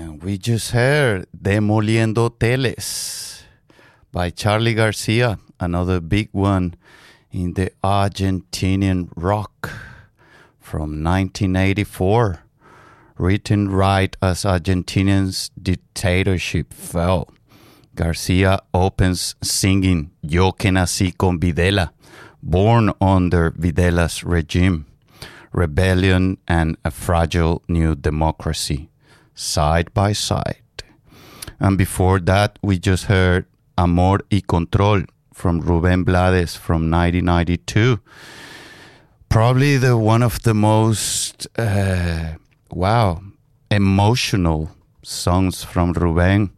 And we just heard Demoliendo Teles by Charly Garcia, another big one in the Argentinian rock from 1984, written right as Argentinian's dictatorship fell. Garcia opens singing Yo que nací con Videla, born under Videla's regime, rebellion and a fragile new democracy, side by side. And before that, we just heard Amor y Control from Rubén Blades from 1992. Probably one of the most, emotional songs from Rubén,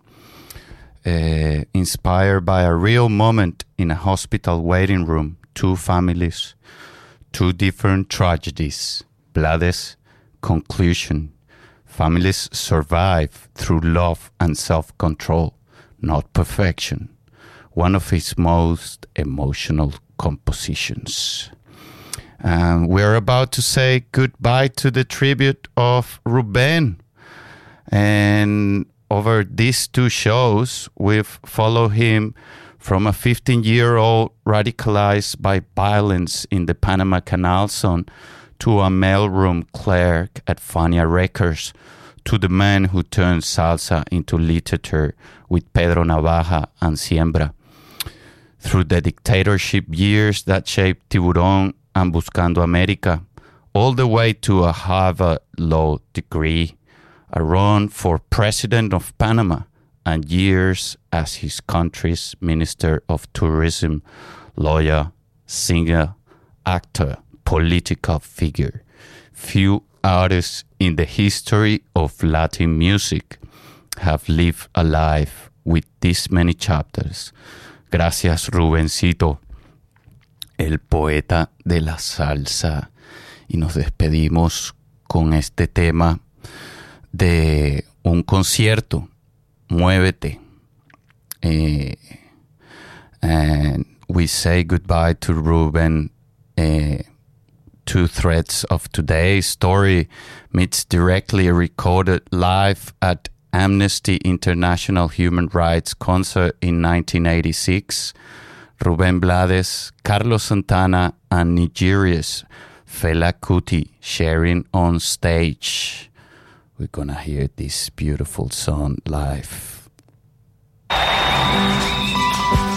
inspired by a real moment in a hospital waiting room, two families, two different tragedies. Blades' conclusion: families survive through love and self-control, not perfection. One of his most emotional compositions. And we're about to say goodbye to the tribute of Rubén. And over these two shows, we've followed him from a 15-year-old radicalized by violence in the Panama Canal Zone to a mailroom clerk at Fania Records, to the man who turned salsa into literature with Pedro Navaja and Siembra, through the dictatorship years that shaped Tiburón and Buscando America, all the way to a Harvard Law degree, a run for president of Panama, and years as his country's Minister of Tourism, lawyer, singer, actor, political figure. Few artists in the history of Latin music have lived a life with this many chapters. Gracias, Rubencito, el poeta de la salsa. Y nos despedimos con este tema de un concierto, Muévete. And we say goodbye to Ruben. Two threads of today's story meets directly recorded live at Amnesty International Human Rights Concert in 1986. Rubén Blades, Carlos Santana, and Nigeria's Fela Kuti sharing on stage. We're gonna hear this beautiful song live.